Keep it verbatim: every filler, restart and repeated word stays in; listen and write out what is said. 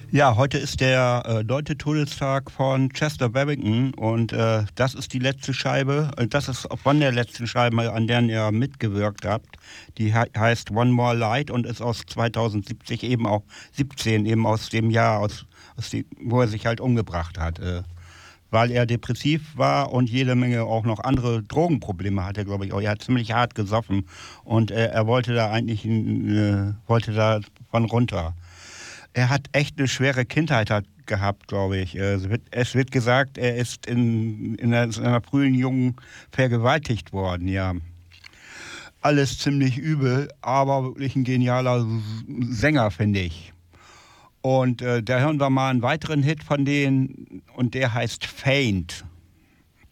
Ja, heute ist der äh, neunte Todestag von Chester Bennington und äh, das ist die letzte Scheibe, äh, das ist von der letzten Scheibe, an der ihr mitgewirkt habt. Die he heißt One More Light und ist aus zweitausendsiebzig, eben auch siebzehn, eben aus dem Jahr, aus, aus die, wo er sich halt umgebracht hat. Äh, weil er depressiv war und jede Menge auch noch andere Drogenprobleme hatte, glaube ich auch. Er hat ziemlich hart gesoffen und äh, er wollte da eigentlich, äh, wollte da von runter. Er hat echt eine schwere Kindheit hat, gehabt, glaube ich. Äh, Es wird, es wird gesagt, er ist in, in, einer, in einer frühen Jungen vergewaltigt worden, ja. Alles ziemlich übel, aber wirklich ein genialer Sänger, finde ich. Und äh, da hören wir mal einen weiteren Hit von denen und der heißt Faint.